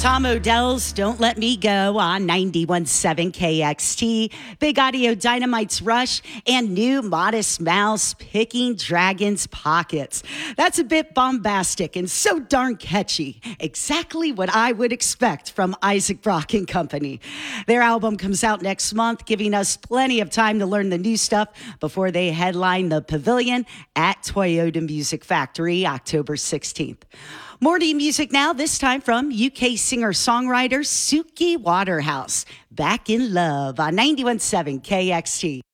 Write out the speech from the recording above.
Tom Odell's Don't Let Me Go on 91.7 KXT, Big Audio Dynamite's Rush, and new Modest Mouse Picking Dragons Pockets. That's a bit bombastic and so darn catchy. Exactly what I would expect from Isaac Brock and Company. Their album comes out next month, giving us plenty of time to learn the new stuff before they headline the Pavilion at Toyota Music Factory October 16th. Morning music now, this time from UK singer-songwriter Suki Waterhouse. Back in Love on 91.7 KXT.